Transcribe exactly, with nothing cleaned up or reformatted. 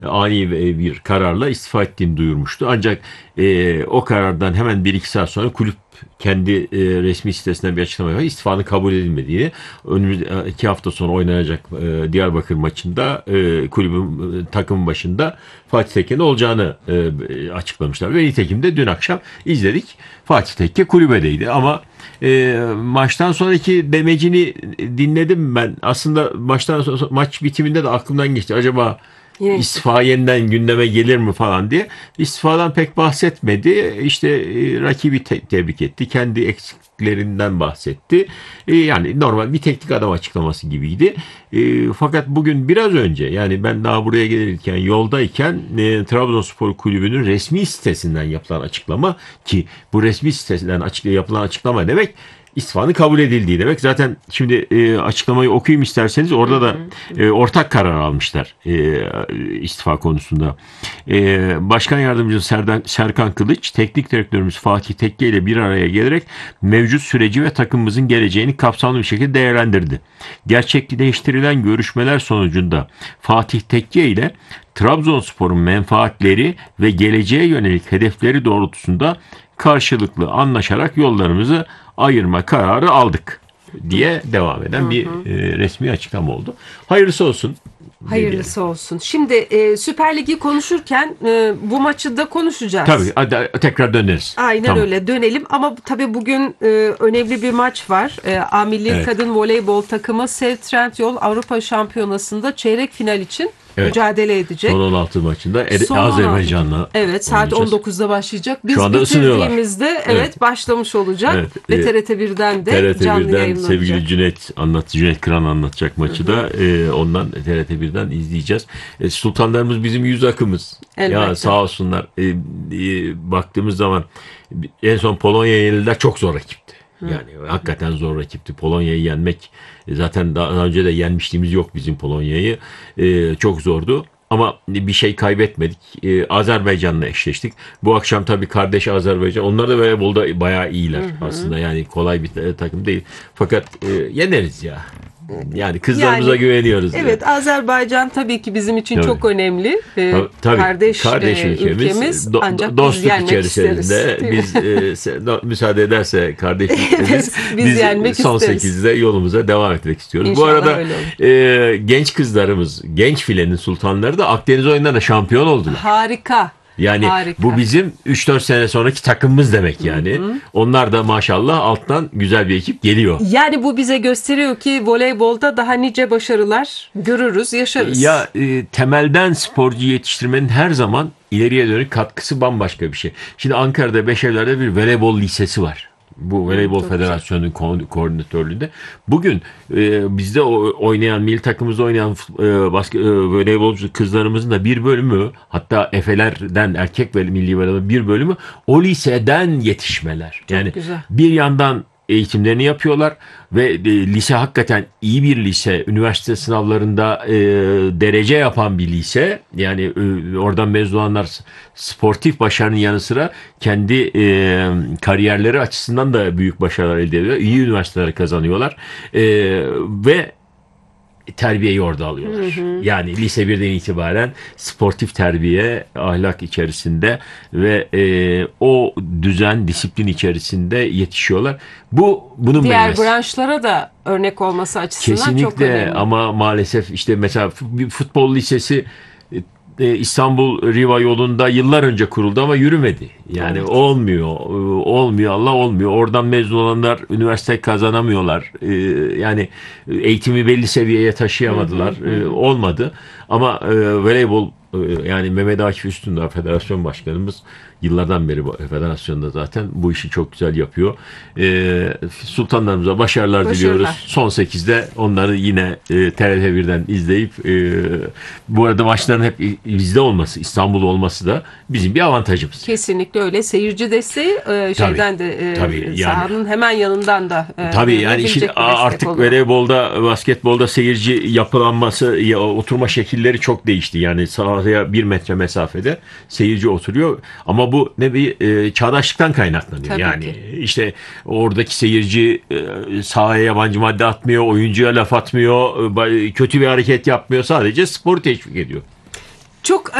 ani bir kararla istifa ettiğini duyurmuştu. Ancak e, o karardan hemen bir iki saat sonra kulüp kendi e, resmi sitesinden bir açıklama yapıyor. İstifanın kabul edilmediğini, önümüz iki hafta sonra oynanacak e, Diyarbakır maçında e, kulübün e, takımın başında Fatih Tekke'nin olacağını e, açıklamışlar. Ve nitekim de dün akşam izledik. Fatih Tekke kulübedeydi ama e, maçtan sonraki demecini dinledim ben. Aslında maçtan sonra, maç bitiminde de aklımdan geçti. Acaba Yine istifa yeniden gündeme gelir mi falan diye. İstifadan pek bahsetmedi. İşte e, rakibi te- tebrik etti. Kendi eksiklerinden bahsetti. E, yani normal bir teknik adam açıklaması gibiydi. E, fakat bugün biraz önce, yani ben daha buraya gelirken yoldayken e, Trabzonspor Kulübü'nün resmi sitesinden yapılan açıklama, ki bu resmi sitesinden açık, yapılan açıklama demek istifanın kabul edildiği demek. Zaten şimdi e, açıklamayı okuyayım isterseniz. Orada da e, ortak karar almışlar e, istifa konusunda. E, Başkan Yardımcısı Serdan, Serkan Kılıç, Teknik Direktörümüz Fatih Tekke ile bir araya gelerek mevcut süreci ve takımımızın geleceğini kapsamlı bir şekilde değerlendirdi. Gerçekleştirilen görüşmeler sonucunda Fatih Tekke ile Trabzonspor'un menfaatleri ve geleceğe yönelik hedefleri doğrultusunda karşılıklı anlaşarak yollarımızı ayırma kararı aldık diye devam eden bir e, resmi açıklama oldu. Hayırlısı olsun. hayırlısı diyelim. olsun. Şimdi e, Süper Lig'i konuşurken e, bu maçı da konuşacağız. Tabii, hadi tekrar döneriz. Aynen Tamam. öyle, dönelim ama tabii bugün e, önemli bir maç var. E, A Milli Evet. Kadın Voleybol takımı Sev Trendyol Avrupa Şampiyonası'nda çeyrek final için Evet. mücadele edecek. Son on altı maçında Er- Son on altı. Azerbaycan'la Evet, saat oynayacağız. on dokuzda başlayacak. Biz Şu anda ısınıyorlar. bitirdiğimizde evet, Evet. başlamış olacak. Evet, Ve e, T R T birden de T R T canlı birden yayınlanacak. sevgili Cüneyt anlat Cüneyt Kıran anlatacak maçı da e, ondan T R T birden izleyeceğiz. E, sultanlarımız bizim yüz akımız. Elbette. Ya sağ olsunlar. E, e, baktığımız zaman en son Polonya'ya yenildiler, çok zor rakipti. Yani hakikaten zor rakipti. Polonya'yı yenmek, e, zaten daha önce de yenmişliğimiz yok bizim Polonya'yı. E, çok zordu. Ama bir şey kaybetmedik. Ee, Azerbaycan'la eşleştik. Bu akşam tabii kardeş Azerbaycan. Onlar da voleybolda bayağı iyiler. Hı hı. Aslında yani kolay bir e, takım değil. Fakat e, yeneriz ya. Yani kızlarımıza Yani, güveniyoruz. Evet, yani. Azerbaycan tabii ki bizim için Tabii. çok önemli. Ee, Tabii, kardeş, kardeş e, ülkemiz, ülkemiz do, ancak dostluk biz yenmek içerisinde isteriz. biz e, se, do, müsaade ederse kardeşliklerimiz biz, biz, biz yenmek son isteriz. sekizde yolumuza devam etmek istiyoruz. İnşallah Bu arada öyle olur. e, genç kızlarımız, genç filenin sultanları da Akdeniz oyunlarında şampiyon oldular. Harika. Yani Harika. bu bizim üç dört sene sonraki takımımız demek yani. Hı hı. Onlar da maşallah alttan güzel bir ekip geliyor. Yani bu bize gösteriyor ki voleybolda daha nice başarılar görürüz, yaşarız. Ya e, temelden sporcu yetiştirmenin her zaman ileriye dönük katkısı bambaşka bir şey. Şimdi Ankara'da Beşevler'de bir voleybol lisesi var. Bu Voleybol Çok Federasyonu'nun ko- koordinatörlüğünde. Bugün e, bizde o, oynayan, milli takımımızda oynayan e, basket, e, voleybolcu kızlarımızın da bir bölümü, hatta Efe'lerden erkek ve milli voleybol bir bölümü o liseden yetişmeler. Çok yani güzel. Bir yandan eğitimlerini yapıyorlar ve e, lise hakikaten iyi bir lise, üniversite sınavlarında e, derece yapan bir lise. Yani e, oradan mezun olanlar sportif başarının yanı sıra kendi e, kariyerleri açısından da büyük başarılar elde ediyor. İyi üniversiteler kazanıyorlar e, ve terbiyeyi orada alıyorlar. Hı hı. Yani lise birden itibaren sportif terbiye, ahlak içerisinde ve e, o düzen, disiplin içerisinde yetişiyorlar. Bu bunun diğer meyvesi. branşlara da örnek olması açısından Kesinlikle, çok önemli. ama maalesef işte mesela bir futbol lisesi İstanbul Riva yolunda yıllar önce kuruldu ama yürümedi. Yani evet. olmuyor. Olmuyor. Allah olmuyor. Oradan mezun olanlar üniversite kazanamıyorlar. Yani eğitimi belli seviyeye taşıyamadılar. Hı hı hı. Olmadı. Ama voleybol, yani Mehmet Akif Üstündağ Federasyon Başkanımız yıllardan beri federasyonda zaten bu işi çok güzel yapıyor. Ee, sultanlarımıza başarılar, başarılar diliyoruz. Son sekizde onları yine e, T R T birden izleyip e, bu arada maçların hep bizde olması, İstanbul olması da bizim bir avantajımız. Kesinlikle öyle. Seyirci desteği e, şeyden tabii, de e, tabii, yani, sahanın hemen yanından da e, tabii yani şimdi artık voleybolda, basketbolda seyirci yapılanması, ya, oturma şekilleri çok değişti. Yani sahaya bir metre mesafede seyirci oturuyor ama bu ne bir e, çağdaşlıktan kaynaklanıyor. Tabii yani ki. İşte oradaki seyirci e, sahaya yabancı madde atmıyor, oyuncuya laf atmıyor, e, kötü bir hareket yapmıyor, sadece sporu teşvik ediyor. Çok